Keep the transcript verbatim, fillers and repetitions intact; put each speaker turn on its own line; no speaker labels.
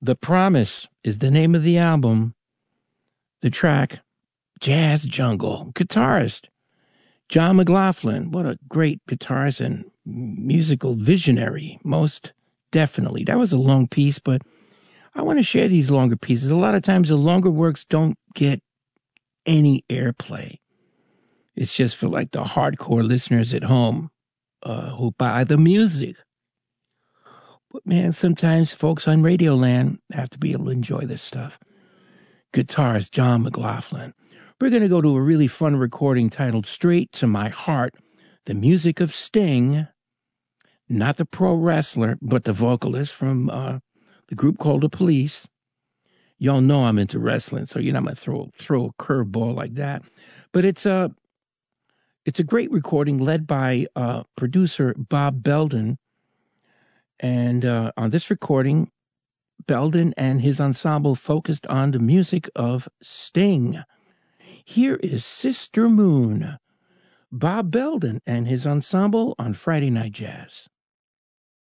The Promise is the name of the album. The track, Jazz Jungle. Guitarist, John McLaughlin. What a great guitarist and musical visionary, most definitely. That was a long piece, but I want to share these longer pieces. A lot of times the longer works don't get any airplay. It's just for like the hardcore listeners at home uh, who buy the music. But man, sometimes folks on Radio Land have to be able to enjoy this stuff. Guitarist John McLaughlin. We're going to go to a really fun recording titled Straight to My Heart, the music of Sting, not the pro wrestler, but the vocalist from uh, the group called The Police. Y'all know I'm into wrestling, so you're not going to throw throw a curveball like that. But it's a, it's a great recording led by uh, producer Bob Belden. And uh, on this recording, Belden and his ensemble focused on the music of Sting. Here is Sister Moon, Bob Belden and his ensemble on Friday Night Jazz.